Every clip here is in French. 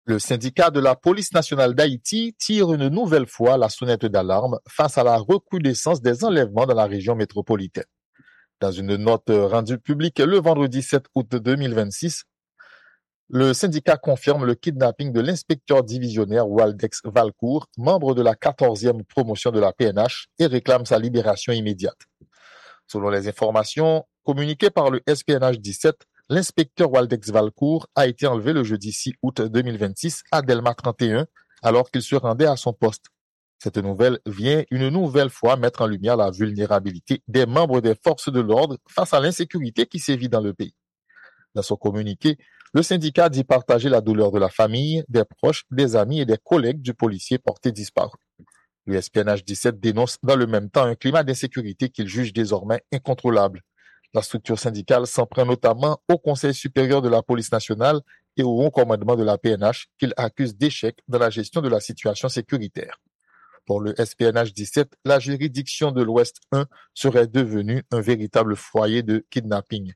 Le syndicat de la police nationale d'Haïti tire une nouvelle fois la sonnette d'alarme face à la recrudescence des enlèvements dans la région métropolitaine. Dans une note rendue publique le vendredi 7 août 2026, le syndicat confirme le kidnapping de l'inspecteur divisionnaire Waldex Valcourt, membre de la 14e promotion de la PNH, et réclame sa libération immédiate. Selon les informations communiquées par le SPNH 17, l'inspecteur Waldex Valcourt a été enlevé le jeudi 6 août 2026 à Delma 31 alors qu'il se rendait à son poste. Cette nouvelle vient une nouvelle fois mettre en lumière la vulnérabilité des membres des forces de l'ordre face à l'insécurité qui sévit dans le pays. Dans son communiqué, le syndicat dit partager la douleur de la famille, des proches, des amis et des collègues du policier porté disparu. Le SPNH 17 dénonce dans le même temps un climat d'insécurité qu'il juge désormais incontrôlable. La structure syndicale s'en prend notamment au Conseil supérieur de la police nationale et au haut commandement de la PNH qu'il accuse d'échec dans la gestion de la situation sécuritaire. Pour le SPNH 17, la juridiction de l'Ouest 1 serait devenue un véritable foyer de kidnapping.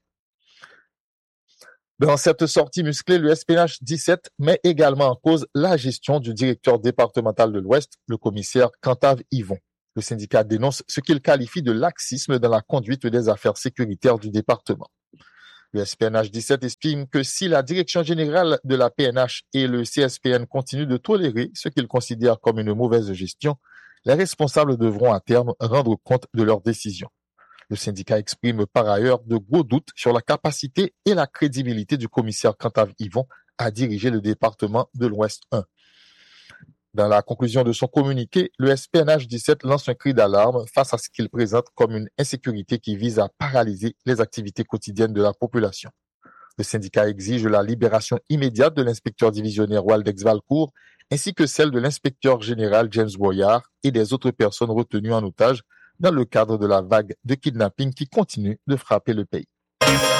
Dans cette sortie musclée, le SPNH 17 met également en cause la gestion du directeur départemental de l'Ouest, le commissaire Cantave Yvon. Le syndicat dénonce ce qu'il qualifie de laxisme dans la conduite des affaires sécuritaires du département. Le SPNH 17 estime que si la direction générale de la PNH et le CSPN continuent de tolérer ce qu'ils considèrent comme une mauvaise gestion, les responsables devront à terme rendre compte de leurs décisions. Le syndicat exprime par ailleurs de gros doutes sur la capacité et la crédibilité du commissaire Cantave Yvon à diriger le département de l'Ouest 1. Dans la conclusion de son communiqué, le SPNH 17 lance un cri d'alarme face à ce qu'il présente comme une insécurité qui vise à paralyser les activités quotidiennes de la population. Le syndicat exige la libération immédiate de l'inspecteur divisionnaire Waldex Valcourt ainsi que celle de l'inspecteur général James Boyard et des autres personnes retenues en otage dans le cadre de la vague de kidnapping qui continue de frapper le pays.